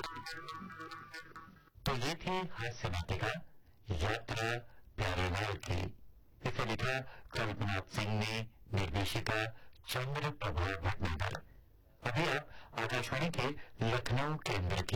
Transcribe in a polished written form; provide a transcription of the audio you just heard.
तो ये थी हास्य नाटिका यात्रा प्यारे लाल की। इसे लिखा कल्पनाथ सिंह ने, निर्देशिका चंद्र प्रभा भटनागर। अभी आप आकाशवाणी के लखनऊ केंद्र की